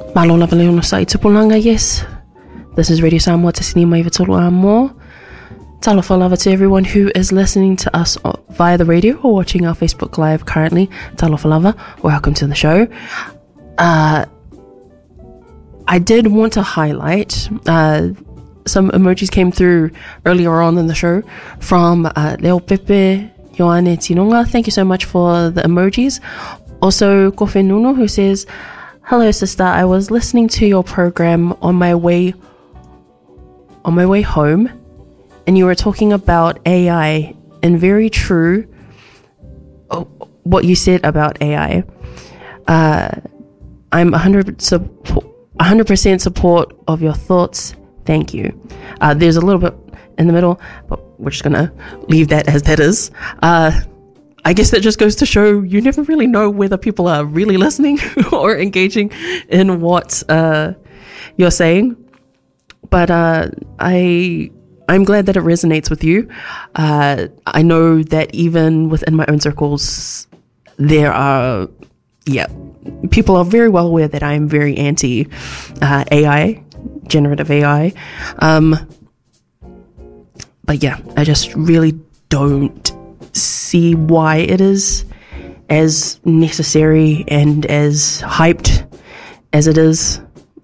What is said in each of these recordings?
Malona Valeona sa Itupulanga, yes. This is Radio Samoa Te Sini Mai Vitulu Amo. Talofa lava to everyone who is listening to us via the radio or watching our Facebook Live currently. Talofa lava, welcome to the show. I did want to highlight some emojis came through earlier on in the show from Leo Pepe Yoane Tinonga. Thank you so much for the emojis. Also, Kofe Nuno, who says, "Hello, sister. I was listening to your program on my way home, and you were talking about AI, and very true what you said about AI. I'm 100% support of your thoughts. Thank you." There's a little bit in the middle, but we're just gonna leave that as that is. I guess that just goes to show you never really know whether people are really listening or engaging in what you're saying. But I'm glad that it resonates with you. I know that even within my own circles, there are, people are very well aware that I am very anti AI, generative AI. But yeah, I just really don't see why it is as necessary and as hyped as it is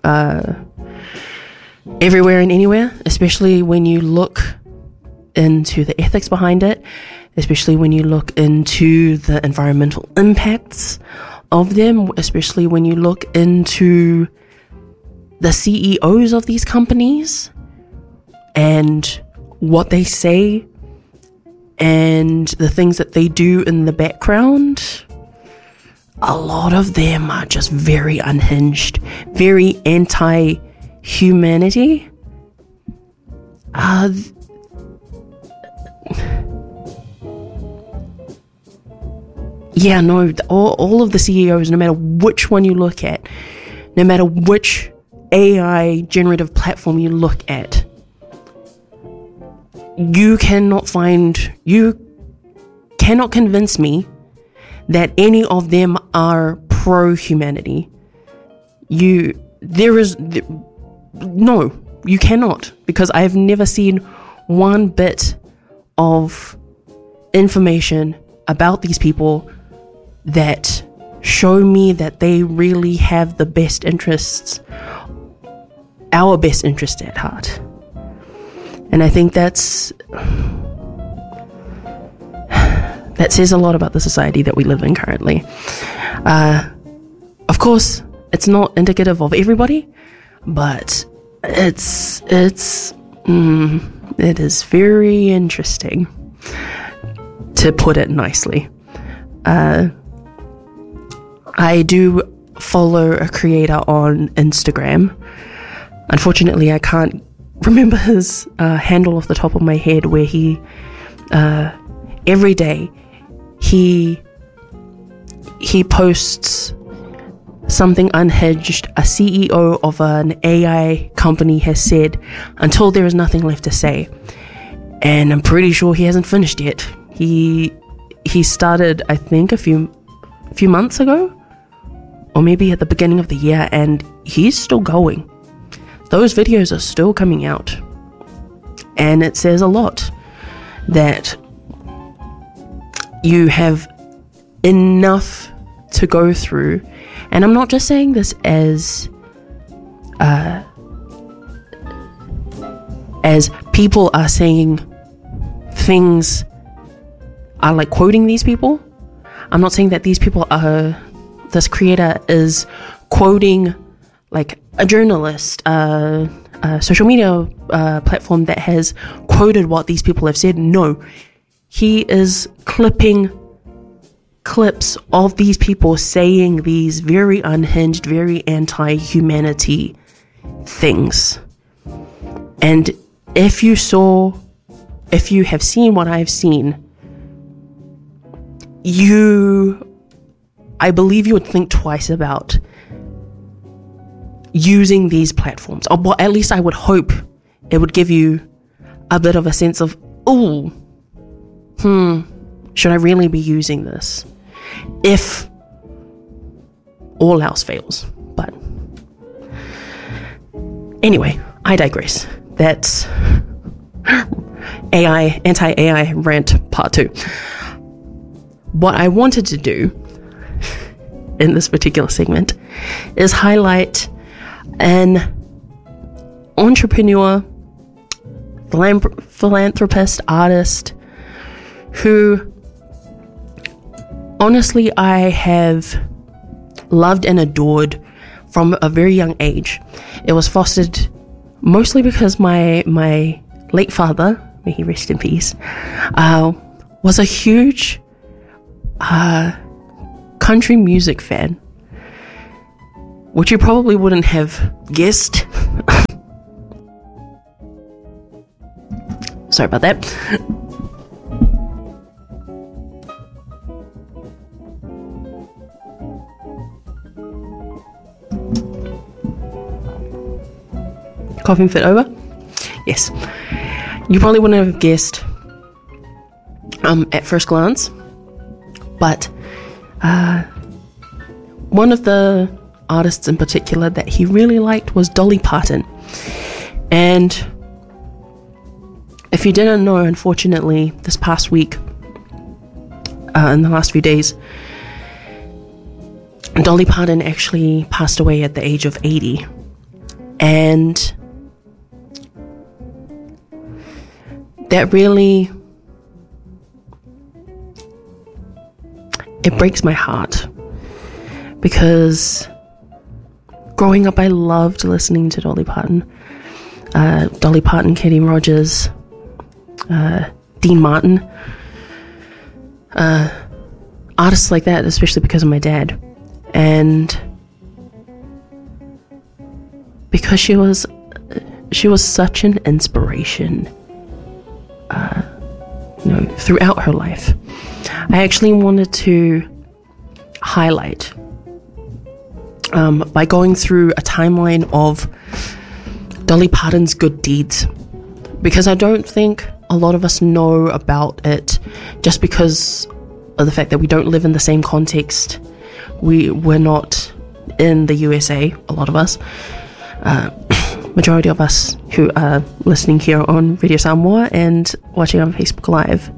everywhere and anywhere, especially when you look into the ethics behind it, especially when you look into the environmental impacts of them, especially when you look into the CEOs of these companies and what they say and the things that they do in the background. A lot of them are just very unhinged, very anti-humanity. All of the CEOs, no matter which one you look at, no matter which AI generative platform you look at, you cannot convince me that any of them are pro-humanity. You cannot, because I have never seen one bit of information about these people that show me that they really have the best interests, our best interest at heart. And I think that says a lot about the society that we live in currently. Of course, it's not indicative of everybody, but it is very interesting, to put it nicely. I do follow a creator on Instagram. Unfortunately, I can't remember his handle off the top of my head, where he every day he posts something unhinged a CEO of an AI company has said until there is nothing left to say. And I'm pretty sure he hasn't finished yet. He started, I think, a few months ago, or maybe at the beginning of the year, and he's still going. Those videos are still coming out, and it says a lot that you have enough to go through. And I'm not just saying this as people are saying things, are like quoting these people. I'm not saying that these people this creator is quoting like a journalist, a social media platform that has quoted what these people have said. No, he is clipping clips of these people saying these very unhinged, very anti-humanity things. And if you have seen what I've seen, I believe you would think twice about using these platforms. Or at least I would hope it would give you a bit of a sense of, should I really be using this? If all else fails. But Anyway, I digress. That's anti-AI rant part 2. What I wanted to do in this particular segment is highlight an entrepreneur, philanthropist, artist who honestly I have loved and adored from a very young age. It was fostered mostly because my late father, may he rest in peace, was a huge country music fan, which you probably wouldn't have guessed. Sorry about that. Coughing fit over? Yes. You probably wouldn't have guessed at first glance, but one of the artists in particular that he really liked was Dolly Parton. And if you didn't know, unfortunately, this past week, in the last few days, Dolly Parton actually passed away at the age of 80. And that really, it breaks my heart, because growing up I loved listening to Dolly Parton, Kenny Rogers, Dean Martin, artists like that, especially because of my dad. And because she was such an inspiration throughout her life. I actually wanted to highlight by going through a timeline of Dolly Parton's good deeds, because I don't think a lot of us know about it just because of the fact that we don't live in the same context. We're not in the USA, a lot of us. Majority of us who are listening here on Radio Samoa and watching on Facebook Live.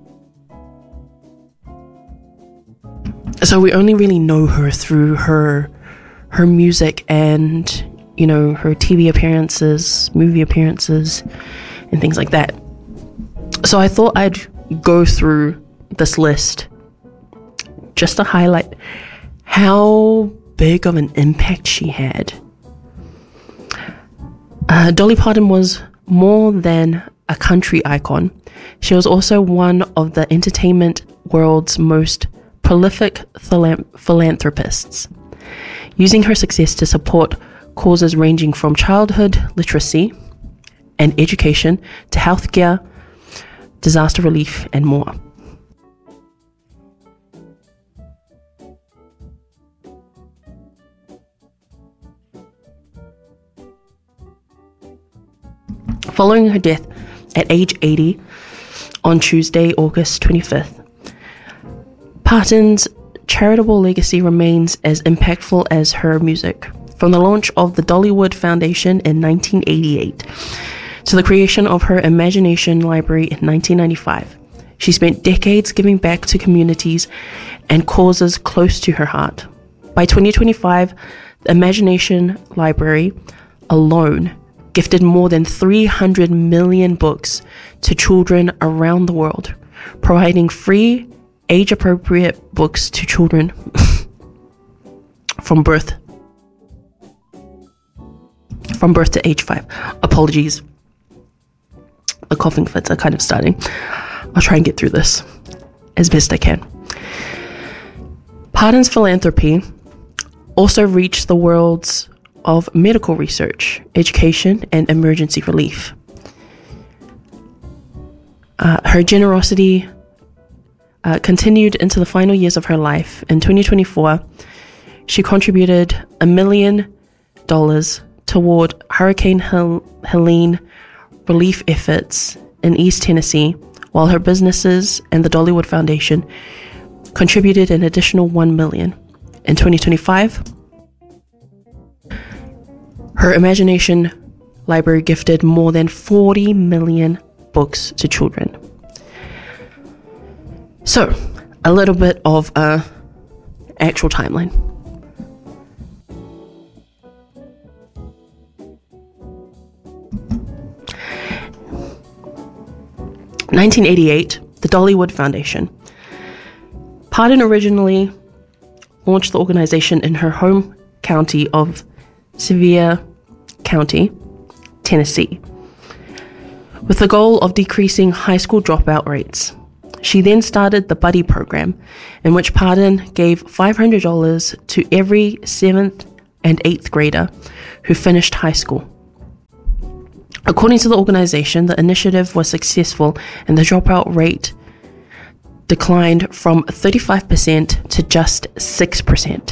So we only really know her through her music and, her TV appearances, movie appearances, and things like that. So I thought I'd go through this list just to highlight how big of an impact she had. Dolly Parton was more than a country icon. She was also one of the entertainment world's most prolific philanthropists, using her success to support causes ranging from childhood literacy and education to healthcare, disaster relief, and more. Following her death at age 80 on Tuesday, August 25th, Parton's charitable legacy remains as impactful as her music. From the launch of the Dollywood Foundation in 1988 to the creation of her Imagination Library in 1995, she spent decades giving back to communities and causes close to her heart. By 2025, the Imagination Library alone gifted more than 300 million books to children around the world, providing free, age-appropriate books to children from birth to age 5. Apologies. The coughing fits are kind of starting. I'll try and get through this as best I can. Parton's philanthropy also reached the worlds of medical research, education, and emergency relief. Her generosity continued into the final years of her life. In 2024, she contributed $1 million toward Hurricane Helene relief efforts in East Tennessee, while her businesses and the Dollywood Foundation contributed an additional $1 million. In 2025, her Imagination library gifted more than 40 million books to children. So, a little bit of a actual timeline. In 1988, the Dollywood Foundation. Pardon originally launched the organization in her home county of Sevier County, Tennessee, with the goal of decreasing high school dropout rates. She then started the Buddy program, in which Pardon gave $500 to every 7th and 8th grader who finished high school. According to the organization, the initiative was successful and the dropout rate declined from 35% to just 6%.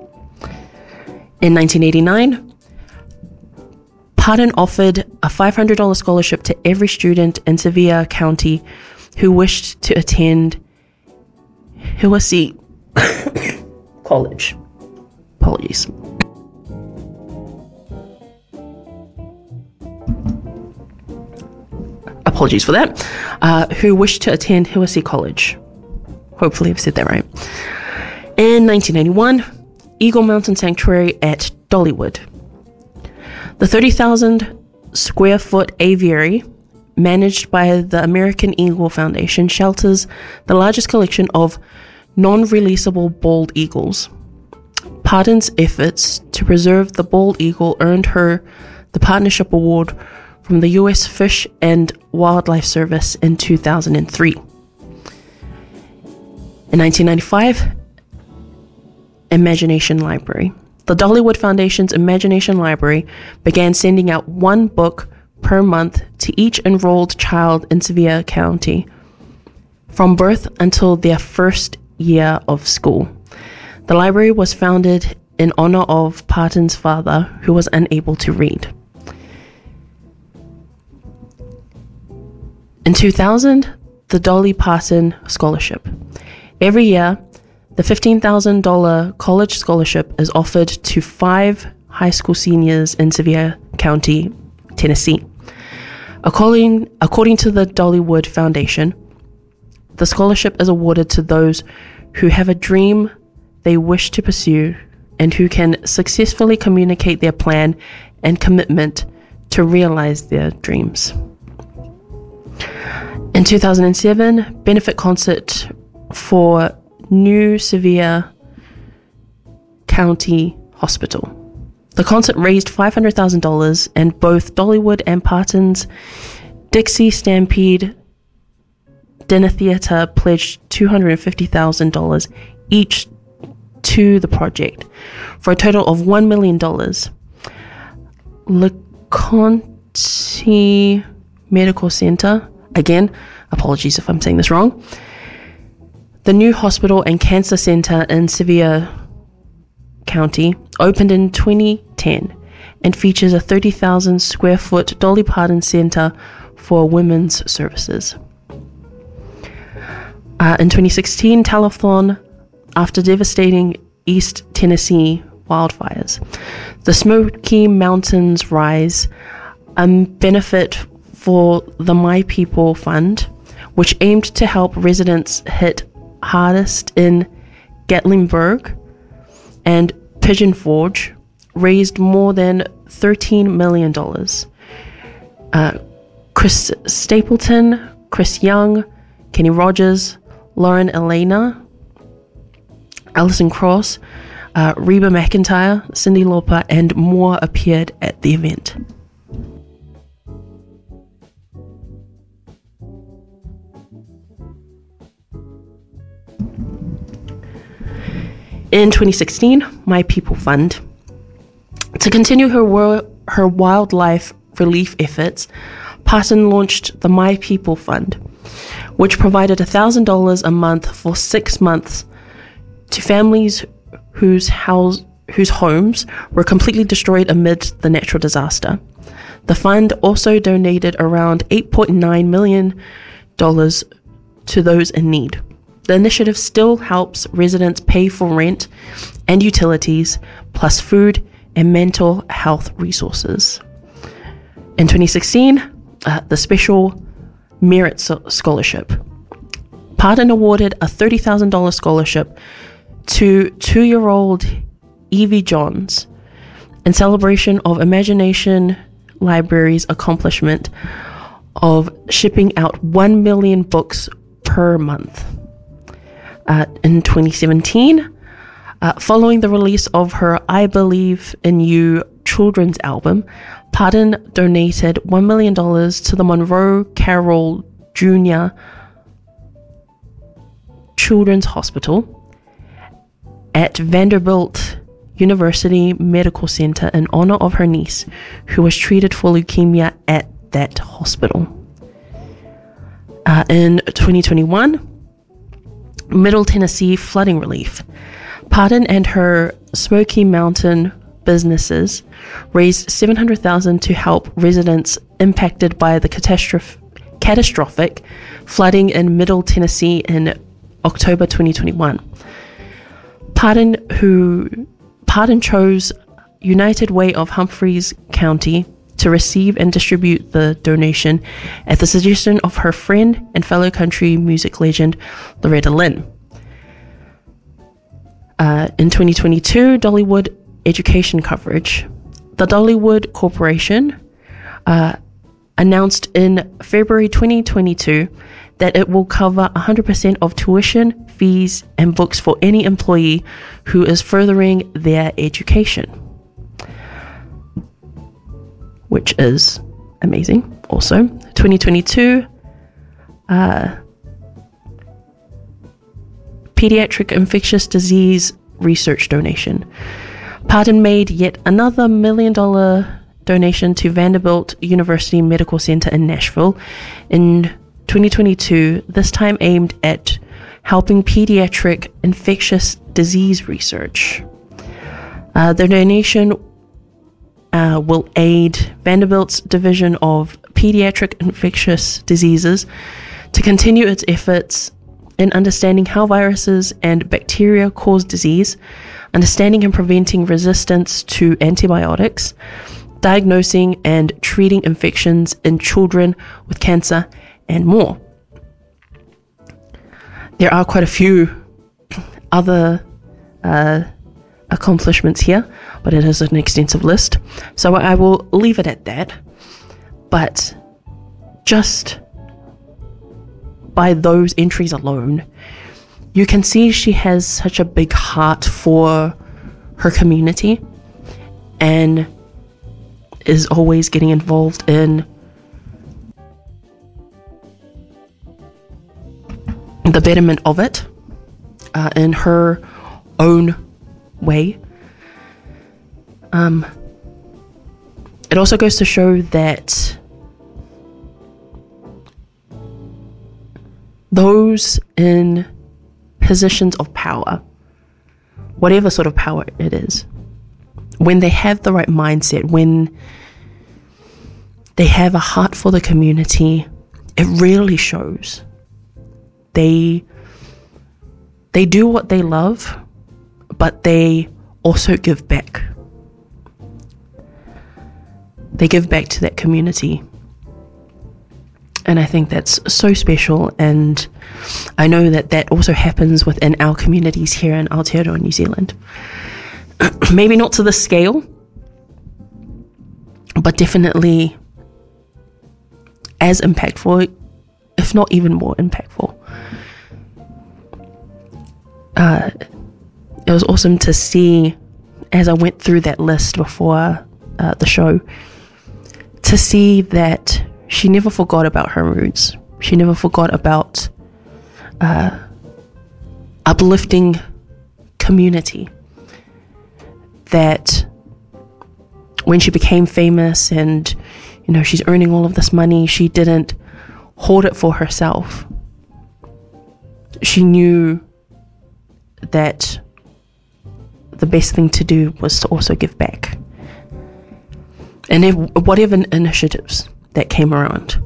In 1989, Pardon offered a $500 scholarship to every student in Sevier County who wished to attend Hiwassee College. Apologies. Apologies for that. Who wished to attend Hiwassee College. Hopefully I've said that right. In 1991, Eagle Mountain Sanctuary at Dollywood. The 30,000 square foot aviary, managed by the American Eagle Foundation, shelters the largest collection of non-releasable bald eagles. Pardon's efforts to preserve the bald eagle earned her the Partnership Award from the U.S. Fish and Wildlife Service in 2003. In 1995, Imagination Library. The Dollywood Foundation's Imagination Library began sending out one book per month to each enrolled child in Sevier County from birth until their first year of school. The library was founded in honor of Pardon's father, who was unable to read. In 2000, the Dolly Parton Scholarship. Every year, the $15,000 college scholarship is offered to 5 high school seniors in Sevier County, Tennessee. According to the Dollywood Foundation, the scholarship is awarded to those who have a dream they wish to pursue and who can successfully communicate their plan and commitment to realize their dreams. In 2007, benefit concert for New Sevier County Hospital. The concert raised $500,000, and both Dollywood and Parton's Dixie Stampede Dinner Theatre pledged $250,000 each to the project, for a total of $1 million. LeConte Medical Center, again, apologies if I'm saying this wrong, the new hospital and cancer center in Sevier County opened in 2010 and features a 30,000 square foot Dolly Parton Center for women's services. In 2016, telethon after devastating East Tennessee wildfires. The Smoky Mountains Rise, a benefit for the My People Fund, which aimed to help residents hit hardest in Gatlinburg and Pigeon Forge, raised more than $13 million. Chris Stapleton, Chris Young, Kenny Rogers, Lauren Elena, Alison Cross, Reba McEntire, Cyndi Lauper, and more appeared at the event. In 2016, My People Fund. To continue her wildlife relief efforts, Parton launched the My People Fund, which provided $1,000 a month for 6 months to families whose homes were completely destroyed amid the natural disaster. The fund also donated around $8.9 million to those in need. The initiative still helps residents pay for rent and utilities, plus food and mental health resources. In 2016, the Special Merit Scholarship. Pardon awarded a $30,000 scholarship to 2-year-old Evie Johns in celebration of Imagination Library's accomplishment of shipping out 1 million books per month. In 2017, following the release of her I Believe in You children's album, Pardon donated $1 million to the Monroe Carroll Jr. Children's Hospital at Vanderbilt University Medical Center in honor of her niece, who was treated for leukemia at that hospital. In 2021, Middle Tennessee flooding relief. Pardon and her Smoky Mountain businesses raised $700,000 to help residents impacted by the catastrophic flooding in Middle Tennessee in October 2021. Pardon chose United Way of Humphreys County to receive and distribute the donation at the suggestion of her friend and fellow country music legend Loretta Lynn. In 2022, Dollywood education coverage. The Dollywood Corporation announced in February 2022 that it will cover 100% of tuition, fees, and books for any employee who is furthering their education, which is amazing. Also, 2022, pediatric infectious disease research donation. Pardon made yet another $1 million donation to Vanderbilt University Medical Center in Nashville in 2022, this time aimed at helping pediatric infectious disease research. The donation will aid Vanderbilt's Division of Pediatric Infectious Diseases to continue its efforts in understanding how viruses and bacteria cause disease, understanding and preventing resistance to antibiotics, diagnosing and treating infections in children with cancer, and more. There are quite a few other accomplishments here, but it is an extensive list, so I will leave it at that. But just by those entries alone, you can see she has such a big heart for her community and is always getting involved in the betterment of it in her own way. It also goes to show that those in positions of power, whatever sort of power it is, when they have the right mindset, when they have a heart for the community, it really shows. They do what they love, but they also give back. They give back to that community. And I think that's so special, and I know that that also happens within our communities here in Aotearoa, New Zealand. Maybe not to this scale, but definitely as impactful, if not even more impactful. It was awesome to see, as I went through that list before the show, to see that she never forgot about her roots. She never forgot about uplifting community. That when she became famous and, you know, she's earning all of this money, she didn't hoard it for herself. She knew that the best thing to do was to also give back. And whatever initiatives that came around.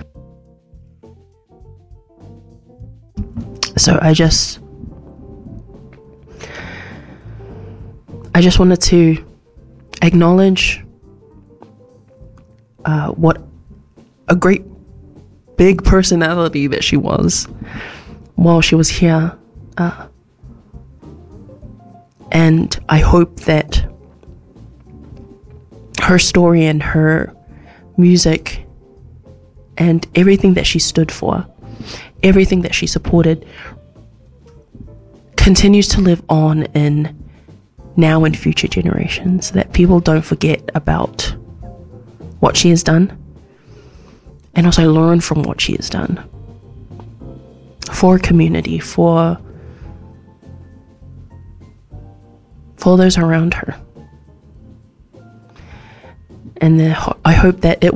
So I just wanted to acknowledge what a great big personality that she was while she was here. And I hope that her story and her music and everything that she stood for, everything that she supported, continues to live on in now and future generations, that people don't forget about what she has done and also learn from what she has done for community, for those around her. And I hope that it